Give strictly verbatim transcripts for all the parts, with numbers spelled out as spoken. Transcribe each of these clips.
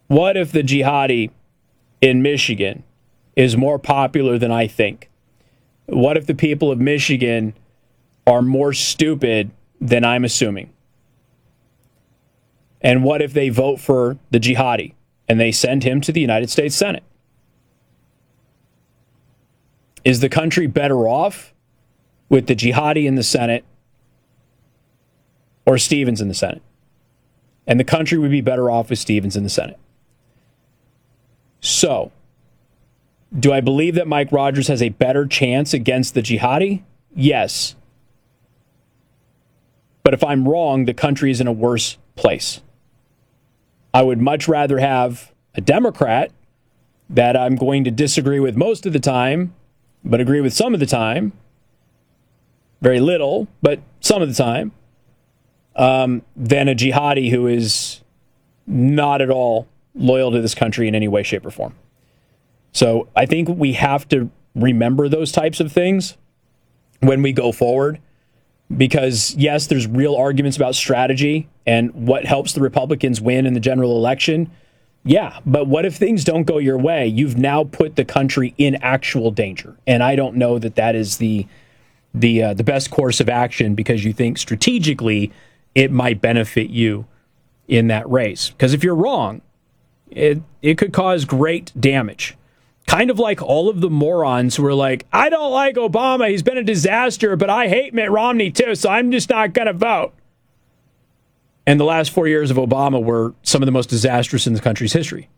what if the jihadi in Michigan is more popular than I think? What if the people of Michigan are more stupid than I'm assuming? And what if they vote for the jihadi and they send him to the United States Senate? Is the country better off with the jihadi in the Senate or Stevens in the Senate? And the country would be better off with Stevens in the Senate. So, do I believe that Mike Rogers has a better chance against the jihadi? Yes. But if I'm wrong, the country is in a worse place. I would much rather have a Democrat that I'm going to disagree with most of the time, but agree with some of the time. Very little, but some of the time. Um, than a jihadi who is not at all loyal to this country in any way, shape, or form. So I think we have to remember those types of things when we go forward. Because, yes, there's real arguments about strategy and what helps the Republicans win in the general election. Yeah, but what if things don't go your way? You've now put the country in actual danger. And I don't know that that is the the uh, the best course of action because you think strategically it might benefit you in that race. Because if you're wrong, it it could cause great damage. Kind of like all of the morons who are like, I don't like Obama, he's been a disaster, but I hate Mitt Romney too, so I'm just not going to vote. And the last four years of Obama were some of the most disastrous in the country's history.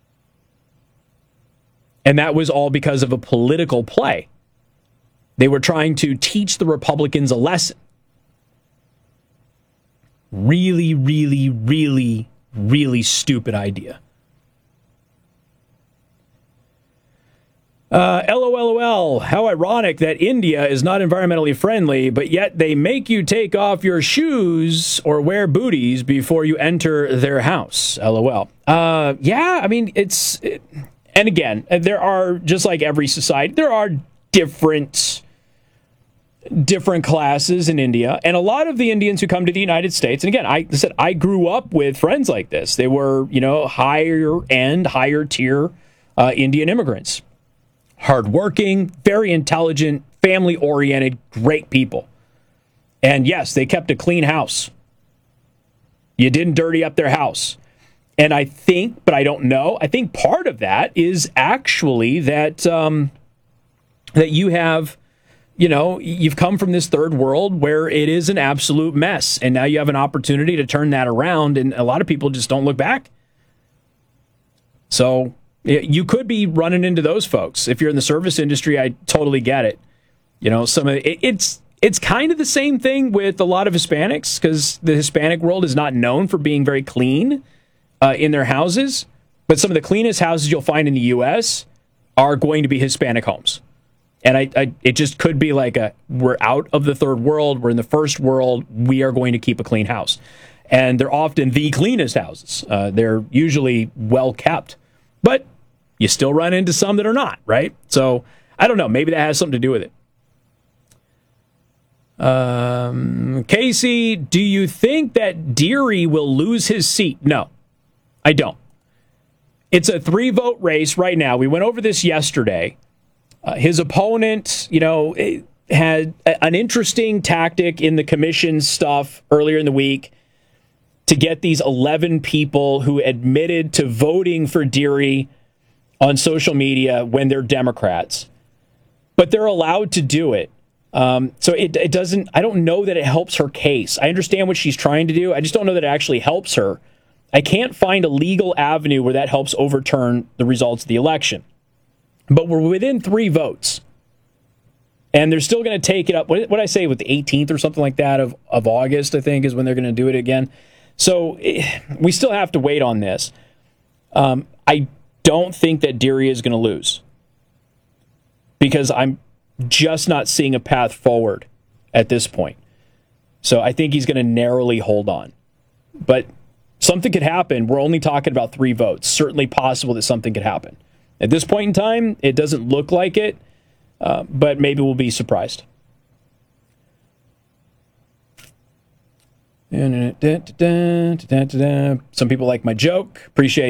And that was all because of a political play. They were trying to teach the Republicans a lesson. Really, really, really, really stupid idea. Uh, LOLOL, how ironic that India is not environmentally friendly, but yet they make you take off your shoes or wear booties before you enter their house. LOL. Uh, yeah, I mean, it's... It, and again, there are, just like every society, there are different... different classes in India, and a lot of the Indians who come to the United States, and again, I said I grew up with friends like this. They were, you know, higher end, higher tier uh, Indian immigrants. Hardworking, very intelligent, family-oriented, great people. And yes, they kept a clean house. You didn't dirty up their house. And I think, but I don't know, I think part of that is actually that um, that you have... You know, you've come from this third world where it is an absolute mess. And now you have an opportunity to turn that around. And a lot of people just don't look back. So you could be running into those folks. If you're in the service industry, I totally get it. You know, some of it, it's it's kind of the same thing with a lot of Hispanics because the Hispanic world is not known for being very clean uh, in their houses. But some of the cleanest houses you'll find in the U S are going to be Hispanic homes. And I, I, it just could be like a, we're out of the third world, we're in the first world, we are going to keep a clean house. And they're often the cleanest houses. Uh, they're usually well kept. But you still run into some that are not, right? So, I don't know, maybe that has something to do with it. Um, Casey, do you think that Deary will lose his seat? No, I don't. It's a three-vote race right now. We went over this yesterday. Uh, his opponent, you know, had a, an interesting tactic in the commission stuff earlier in the week to get these eleven people who admitted to voting for Deary on social media when they're Democrats. But they're allowed to do it. Um, so it, it doesn't, I don't know that it helps her case. I understand what she's trying to do. I just don't know that it actually helps her. I can't find a legal avenue where that helps overturn the results of the election. But we're within three votes. And they're still going to take it up. What did I say, with the eighteenth or something like that of, of August, I think, is when they're going to do it again. So we still have to wait on this. Um, I don't think that Deary is going to lose. Because I'm just not seeing a path forward at this point. So I think he's going to narrowly hold on. But something could happen. We're only talking about three votes. Certainly possible that something could happen. At this point in time, it doesn't look like it, uh, but maybe we'll be surprised. Some people like my joke. Appreciate